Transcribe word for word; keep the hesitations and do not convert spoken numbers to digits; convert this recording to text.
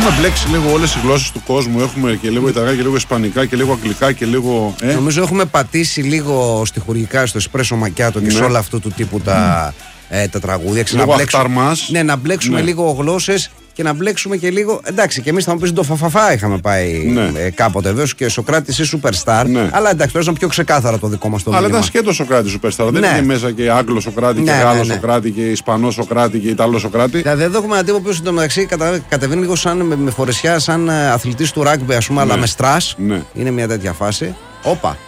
έχουμε μπλέξει λίγο όλες οι γλώσσες του κόσμου. Έχουμε και λίγο Ιταλικά και λίγο Ισπανικά και λίγο Αγγλικά και λίγο. Ε? Νομίζω έχουμε πατήσει λίγο στιχουργικά στο Espresso Macchiato και ναι. σε όλα αυτού του τύπου τα, mm. ε, τα τραγούδια. Λίγο αχταρμάς. Ναι, να μπλέξουμε ναι. λίγο γλώσσες και να μπλέξουμε και λίγο. Εντάξει, και εμείς θα μου πεις το φαφαφά είχαμε πάει ναι. ε, κάποτε βέβαια και Σοκράτης ή Superstar. Ναι. Αλλά εντάξει, τώρα ήταν πιο ξεκάθαρα το δικό μας το μήνυμα. Αλλά ήταν σκέτο Σοκράτη Superstar. Ναι. Δεν είναι μέσα και Άγγλο Σοκράτη και ναι, Γάλλο ναι, ναι. Σοκράτη και Ισπανό Σοκράτη και Ιταλό Σοκράτη. Δηλαδή εδώ έχουμε ένα τύπο που εντωμεταξύ κατα... κατεβαίνει λίγο σαν με, με φορεσιά, σαν αθλητής του ράγκμπι, α πούμε, ναι. αλλά με στρας. Ναι. Είναι μια τέτοια φάση. Όπα.